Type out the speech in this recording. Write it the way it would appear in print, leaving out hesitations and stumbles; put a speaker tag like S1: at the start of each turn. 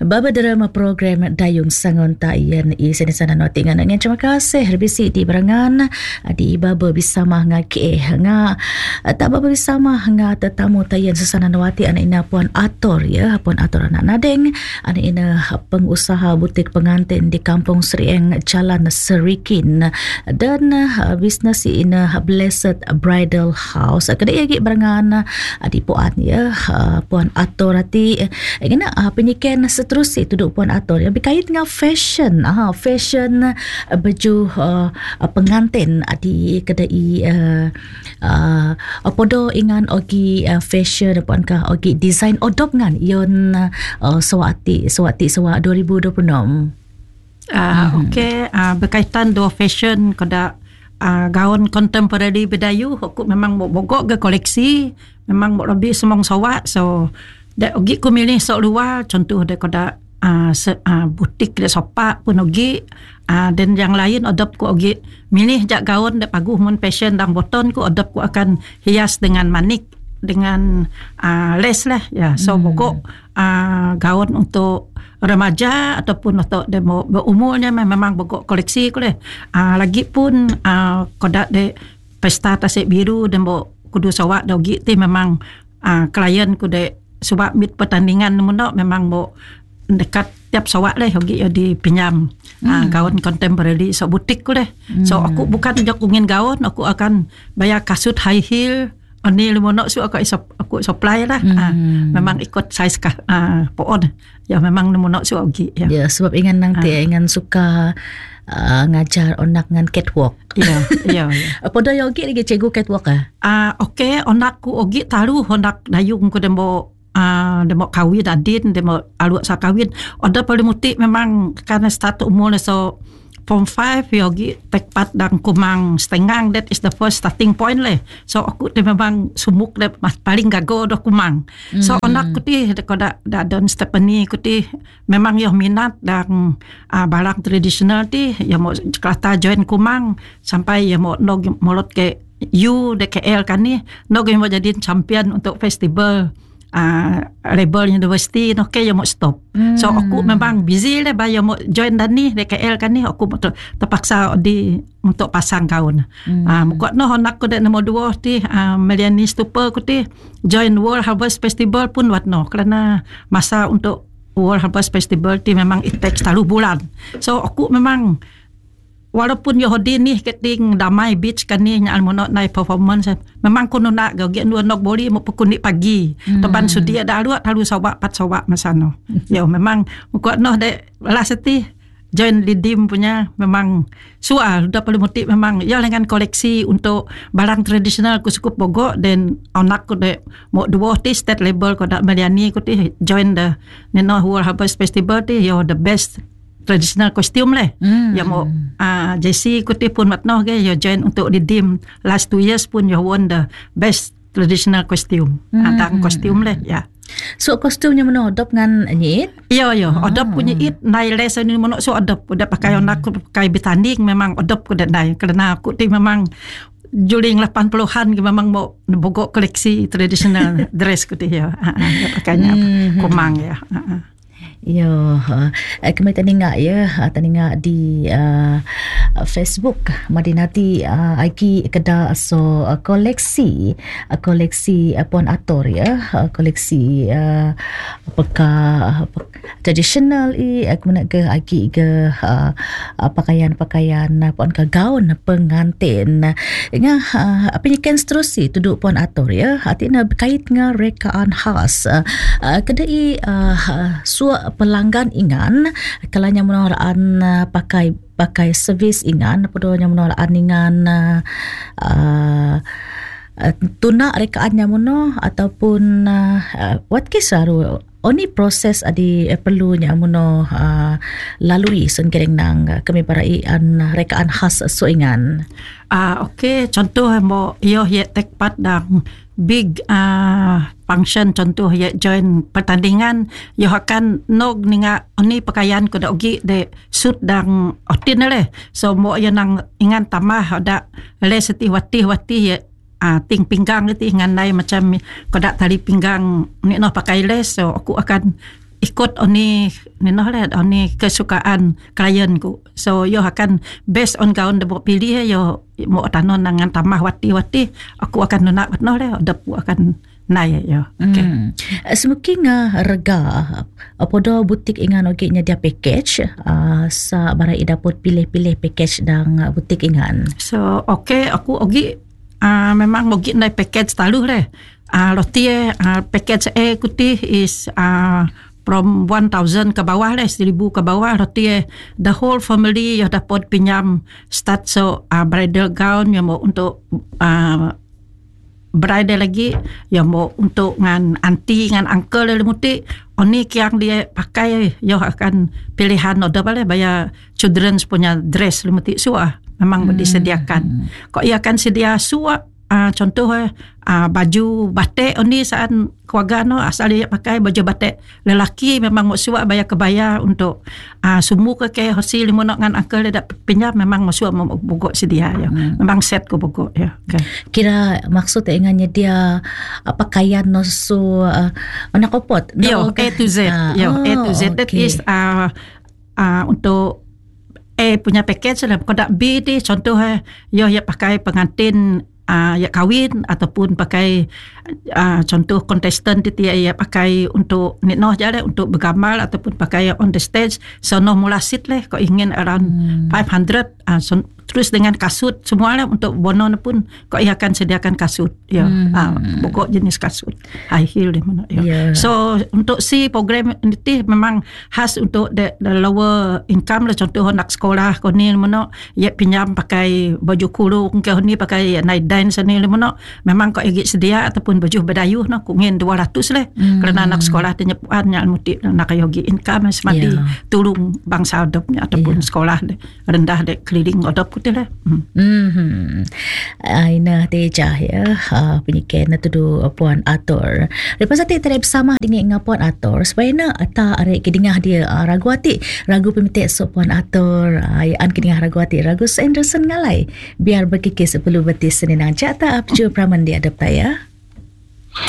S1: Baba dalam program Dayung Sangon Tayan Sana Noti Ngan terima kasih Rbisi di Berangan di Baba bersama ngake nga tak baba bersama nga tetamu Tayan Sesana Nawati anak ina Puan Ator ya Puan Ator anak Nadeng anak ina pengusaha butik pengantin di Kampung Serieng Jalan Serikin dan bisnes ina Blessed Bridal House kedai lagi Berangan di Puan ya Puan Ator hati ingin penyikan seterusnya duduk Puan Ator yang berkait dengan fashion fashion baju pengantin di kedai podo ingan ogi fashion Puan ka ogi design odop ngan yon sewati 2026
S2: okey berkaitan do fashion kada gaun contemporary Bidayuh aku memang bogok ke koleksi memang lebih semong sawat so dak ogi ku milih sok luar contoh dak kada butik dak sopak pun ogi dan yang lain adop ku ogi milih jak gaun dak paguh mun fashion dang boton ku adop ku akan hias dengan manik dengan les lah ya so pokok gaun untuk remaja ataupun untuk demo berumurnya memang pokok koleksi ku leh lagi pun kodak de pesta tasik biru demo kudu sawak dogi ti memang klien ku de sebab mid pertandingan mundak memang mo dekat tiap sawak leh hogi ya dipinjam gaun contemporary so butik ku leh so aku bukan jak ingin gaun aku akan bayar kasut high heel oni lumonok su aku supply lah memang ikut size poon ya memang lumonok su hogi
S1: ya sebab ingan nanti ingan suka ngajar onak ngan catwalk
S2: ya
S1: podo yogi lagi cikgu catwalk
S2: okey onak ku ogi taruh onak dayung ku demo kawin adin demo alu sakawin oda paling muti memang karena start umur so form 5 yogi tekpat dan kumang setengah that is the first starting point leh so aku tu memang sumuk le paling gago dah kumang so onak ku ti kada don Stephanie ku ti memang yo minat dan barang tradisional ti ya mo kelata join kumang sampai ya mo nog molot ke DKL kan ni nog mo jadi champion untuk festival Rebel University no ke yang mau stop so aku memang busy lah bayar mau join dan ni DKL kan ni aku terpaksa di untuk pasang gaun muka no honak ku dak nombor 2 ti Meliani Stupa ku ti join World Harvest Festival pun wat no kerana masa untuk World Harvest Festival ti memang it takes 3 bulan so aku memang walaupun Yahudi ni keting Damai Beach kan ni yang almonot naik performance memang kuno nak gauge nu nok boli mo pekunik pagi teban sudi ada talu sawak 4 sawak masano ya memang muka noh de laseti join lidim punya memang soal dah paling motif memang ya dengan koleksi untuk barang tradisional ku cukup bogok dan anak ku de mo dua ti state label ku dak Meliani ku ti join the World Harvest Festival ti ya the best traditional costume leh ya mo JC kuti pun matnoh ke ya join untuk redeem last 2 years pun ya won the best traditional costume tang costume leh ya
S1: so kostumnya mana adop ngan nyit
S2: ya adop punya it nai les ni mono so adop udah pakai onak pakai bertanding memang adop ku dak nai kerana aku ti memang juling 80-an memang mau bogok koleksi traditional dress ku ti ya pakainya kumang ya
S1: yo kami tengok ya tengok di Facebook Madinati aki keda so koleksi Puan Ator ya koleksi peka tradisional aku nak ke aki ke pakaian Puan ke gaun pengantin ngah penyikan seterusnya duduk Puan Ator ya artinya berkait dengan rekaan khas kedai pelanggan ingan kalanya menolak pakai servis ingan podanya menolak ingan tuna rekaannya mono ataupun what kisaru oni proses adi perlunya mono lalui sengkereng nang kami paraian rekaan khas soingan
S2: okey contoh mo yo ye tekpat dang big function contoh ya join pertandingan yo akan nog ninga oni pakaian ko dogi de suit dang ordinary so mo yo nang ingan tamah ada le seti wati ya ting pinggang itu ngan nai macam kodak tali pinggang ni noh pakai les so aku akan ikut oni kesukaan klien ku. So yo akan based on kaun demo pilih yo mau tanon dengan tamah wati aku akan nak betul le depu akan naik yo. Okay.
S1: Semakin rega apa dah butik ingan oge dia package sa barang dapat pilih-pilih package dang butik ingan.
S2: So okay aku oge memang oge naik package talu le. Roti package kuti is from 1,000 ke bawah lah, 1,000 ke bawah roti the whole family yang dapat pinjam start so bridal gown yang mau untuk bridal lagi yang mau untuk ngan auntie ngan uncle le muti oni yang dia pakai yang akan pilihan order boleh bayar children's punya dress le muti suah memang disediakan kok ia akan sedia suah contoh baju batik ni saat keluarga no asal dia pakai baju batik lelaki memang mau suap bayar kebaya untuk semua ke hasil lima nak dengan uncle dia pinjam memang mau suap bogok sedia ya memang set ko bogok ya okay.
S1: Kira maksud ingatnya dia pakaian no so anak kopot
S2: no, A to Z A to Z that is untuk A punya package lah kalau B ni contoh ya pakai pengantin ya kawin ataupun pakai contoh contestant dia ya pakai untuk noh je untuk bergambar ataupun pakai on the stage so noh mula seat leh kau ingin around 500 terus dengan kasut semua lah untuk bono pun kau akan sediakan kasut ya pokok jenis kasut high heel di mana ya so untuk si program ini memang khas untuk the lower income lah contoh nak sekolah kau ni mana ya pinjam pakai baju kurung kau ni pakai night dance ni mana memang kau agak sedia ataupun baju berdayuh no kungin 200 leh kerana anak sekolah tenyepuan yang muti nak yogi income semati tulung bangsa adopnya ataupun sekolah rendah de keliling adop kutil lah.
S1: Aina teja ya penyikan tu puan atur. Lepas tu kita bersama dengan puan atur supaya nak ata arek kedingah dia ragu hati ragu pemitik so puan atur an kedingah ragu hati ragu Anderson ngalai biar berkikis 10 betis seninang jata apju praman dia adap ya.